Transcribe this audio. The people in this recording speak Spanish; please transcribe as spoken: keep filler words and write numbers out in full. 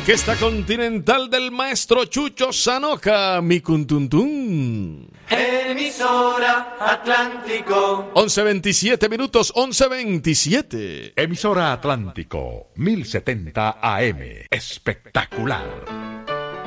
orquesta continental del maestro Chucho Sanoca, mi cuntuntún. Emisora Atlántico. once veintisiete minutos, once veintisiete. Emisora Atlántico, mil setenta A M. Espectacular.